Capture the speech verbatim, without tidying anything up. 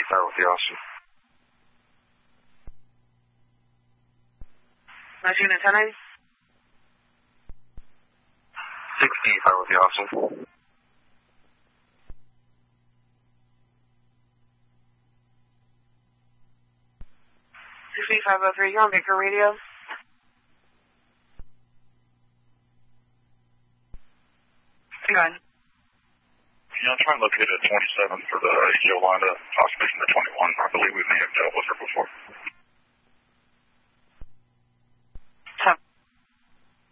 sixty-five with the officer. nineteen and ten eighty? sixty-five with the officer. sixty-five oh three, you're on Baker Radio. Go ahead. Yeah, I'm trying to locate a twenty-seven for the Yolanda, possibly from the twenty-one. I believe we may have dealt with her before.